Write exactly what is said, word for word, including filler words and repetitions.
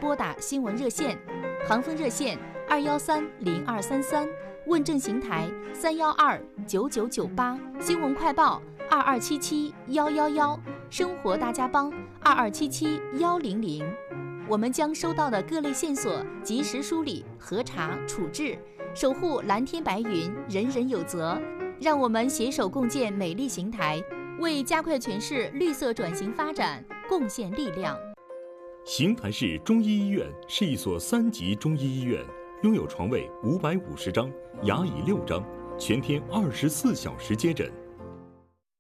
拨打新闻热线，航风热线二幺三零二三三，问政邢台三幺二九九九八，新闻快报二二七七幺幺幺，生活大家帮二二七七幺零零。我们将收到的各类线索及时梳理、核查、处置，守护蓝天白云，人人有责。让我们携手共建美丽邢台，为加快全市绿色转型发展贡献力量。 邢台市中医医院是一所三级中医医院，拥有床位五百五十张，牙椅六张，全天二十四小时接诊。